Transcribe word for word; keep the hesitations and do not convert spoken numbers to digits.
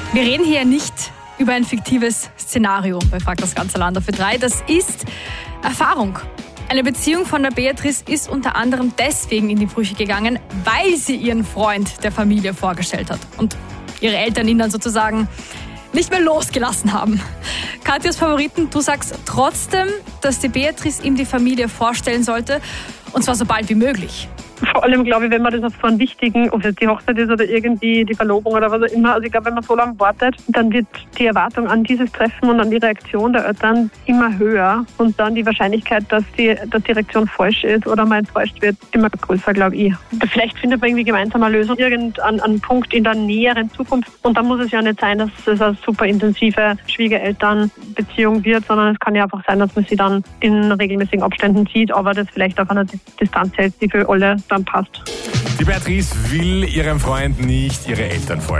Wir reden hier nicht über ein fiktives Szenario bei Frag das ganze Land auf Ö drei. Das ist Erfahrung. Eine Beziehung von der Beatrice ist unter anderem deswegen in die Brüche gegangen, weil sie ihren Freund der Familie vorgestellt hat und ihre Eltern ihn dann sozusagen nicht mehr losgelassen haben. Katjas Favoriten, du sagst trotzdem, dass die Beatrice ihm die Familie vorstellen sollte, und zwar so bald wie möglich. Vor allem, glaube ich, wenn man das auf so einen wichtigen, ob es die Hochzeit ist oder irgendwie die Verlobung oder was auch immer, also ich glaube, wenn man so lange wartet, dann wird die Erwartung an dieses Treffen und an die Reaktion der Eltern immer höher und dann die Wahrscheinlichkeit, dass die, dass die Reaktion falsch ist oder man enttäuscht wird, immer größer, glaube ich. Vielleicht findet man irgendwie gemeinsam eine Lösung, irgendeinen einen Punkt in der näheren Zukunft, und dann muss es ja nicht sein, dass es eine super intensive Schwiegerelternbeziehung wird, sondern es kann ja einfach sein, dass man sie dann in regelmäßigen Abständen sieht, aber das vielleicht auf einer Distanz hält, die für alle dann passt. Die Beatrice will ihrem Freund nicht ihre Eltern vorstellen.